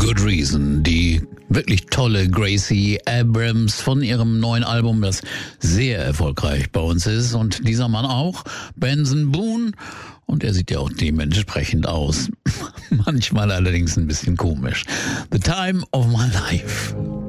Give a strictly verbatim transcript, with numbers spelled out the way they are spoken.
Good Reason, die wirklich tolle Gracie Abrams von ihrem neuen Album, das sehr erfolgreich bei uns ist. Und dieser Mann auch, Benson Boone. Und er sieht ja auch dementsprechend aus. Manchmal allerdings ein bisschen komisch. The Time of My Life.